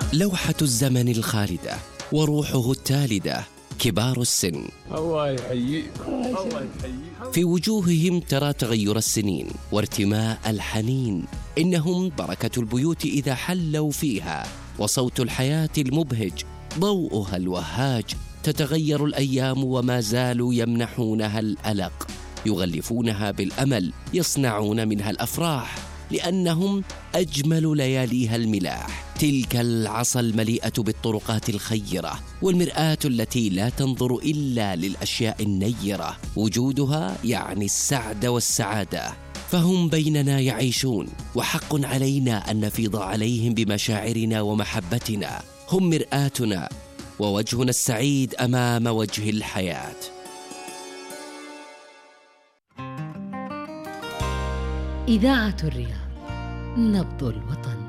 لوحة الزمن الخالدة وروحه التالدة كبار السن. الله يحييك الله يحييك. في وجوههم ترى تغير السنين وارتماء الحنين. إنهم بركة البيوت إذا حلوا فيها، وصوت الحياة المبهج، ضوءها الوهاج. تتغير الأيام وما زالوا يمنحونها الألق، يغلفونها بالأمل، يصنعون منها الأفراح، لأنهم أجمل لياليها الملاح. تلك العصا المليئة بالطرقات الخيرة، والمرآة التي لا تنظر إلا للأشياء النيرة. وجودها يعني السعد والسعادة، فهم بيننا يعيشون، وحق علينا أن نفيض عليهم بمشاعرنا ومحبتنا. هم مرآتنا ووجهنا السعيد أمام وجه الحياة. إذاعة الرياض، نبض الوطن.